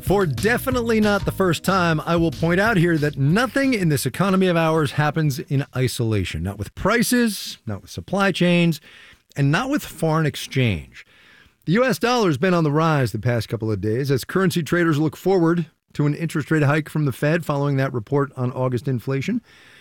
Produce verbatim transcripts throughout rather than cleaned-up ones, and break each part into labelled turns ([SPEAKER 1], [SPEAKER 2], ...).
[SPEAKER 1] For definitely not the first time, I will point out here that nothing in this economy of ours happens in isolation. Not with prices, not with supply chains, and not with foreign exchange. The U S dollar has been on the rise the past couple of days as currency traders look forward to an interest rate hike from the Fed following that report on August inflation.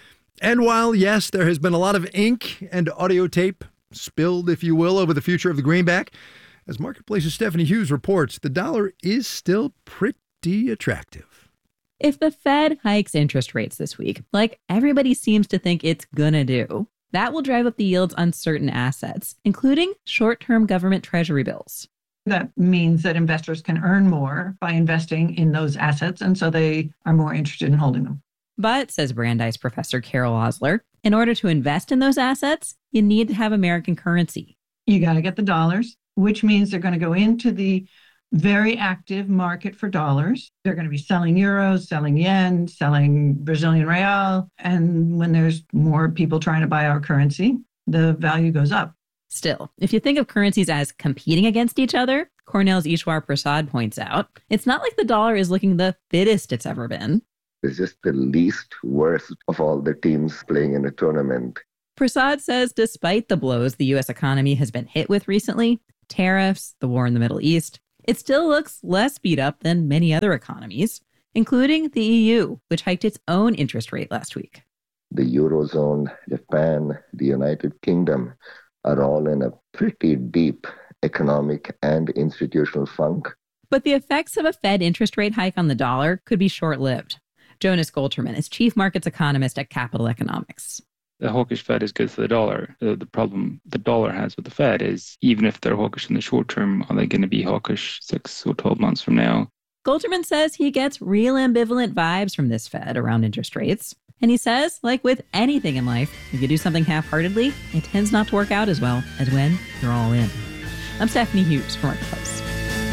[SPEAKER 1] And while, yes, there has been a lot of ink and audio tape spilled, if you will, over the future of the greenback, as Marketplace's Stephanie Hughes reports, the dollar is still pretty attractive.
[SPEAKER 2] If the Fed hikes interest rates this week, like everybody seems to think it's gonna do, that will drive up the yields on certain assets, including short-term government treasury bills.
[SPEAKER 3] That means that investors can earn more by investing in those assets, and so they are more interested in holding them.
[SPEAKER 2] But, says Brandeis professor Carol Osler, in order to invest in those assets, you need to have American currency.
[SPEAKER 3] You got to get the dollars, which means they're going to go into the very active market for dollars. They're going to be selling euros, selling yen, selling Brazilian real. And when there's more people trying to buy our currency, the value goes up.
[SPEAKER 2] Still, if you think of currencies as competing against each other, Cornell's Ishwar Prasad points out, it's not like the dollar is looking the fittest it's ever been.
[SPEAKER 4] It's just the least worst of all the teams playing in a tournament.
[SPEAKER 2] Prasad says despite the blows the U S economy has been hit with recently, tariffs, the war in the Middle East, it still looks less beat up than many other economies, including the E U, which hiked its own interest rate last week.
[SPEAKER 4] The Eurozone, Japan, the United Kingdom are all in a pretty deep economic and institutional funk.
[SPEAKER 2] But the effects of a Fed interest rate hike on the dollar could be short-lived. Jonas Golterman is chief markets economist at Capital Economics.
[SPEAKER 5] The hawkish Fed is good for the dollar. The, the problem the dollar has with the Fed is even if they're hawkish in the short term, are they going to be hawkish six or twelve months from now?
[SPEAKER 2] Golterman says he gets real ambivalent vibes from this Fed around interest rates. And he says, like with anything in life, if you do something half-heartedly, it tends not to work out as well as when you're all in. I'm Stephanie Hughes for Marketplace.